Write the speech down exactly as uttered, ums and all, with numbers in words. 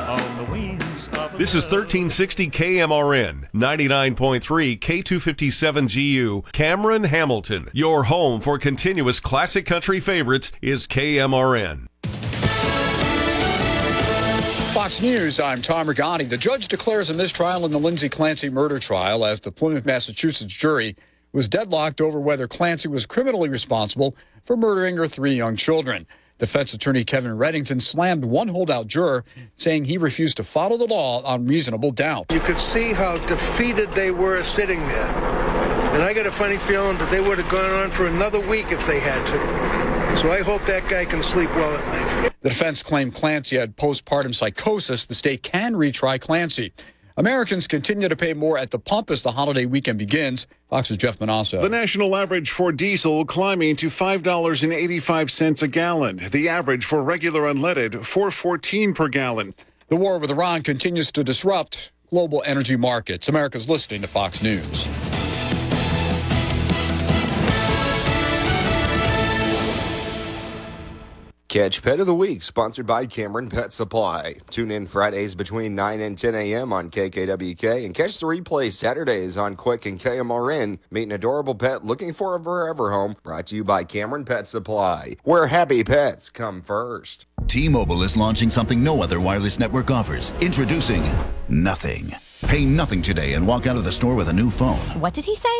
on the wings of a This is thirteen sixty K M R N, ninety-nine point three K two fifty-seven G U, Cameron, Hamilton. Your home for continuous classic country favorites is K M R N. Fox News, I'm Tom Rigotti. The judge declares a mistrial in the Lindsay Clancy murder trial as the Plymouth, Massachusetts jury was deadlocked over whether Clancy was criminally responsible for murdering her three young children. Defense attorney Kevin Reddington slammed one holdout juror, saying he refused to follow the law on reasonable doubt. You could see how defeated they were sitting there. And I got a funny feeling that they would have gone on for another week if they had to. So I hope that guy can sleep well at night. The defense claimed Clancy had postpartum psychosis. The state can retry Clancy. Americans continue to pay more at the pump as the holiday weekend begins. Fox's Jeff Manasso. The national average for diesel climbing to five dollars and eighty-five cents a gallon. The average for regular unleaded, four dollars and fourteen cents per gallon. The war with Iran continues to disrupt global energy markets. America's listening to Fox News. Catch Pet of the Week, sponsored by Cameron Pet Supply. Tune in Fridays between nine and ten a.m. on K K W K and catch the replay Saturdays on Quick and K M R N. Meet an adorable pet looking for a forever home. Brought to you by Cameron Pet Supply, where happy pets come first. T-Mobile is launching something no other wireless network offers. Introducing Nothing. Pay nothing today and walk out of the store with a new phone. What did he say?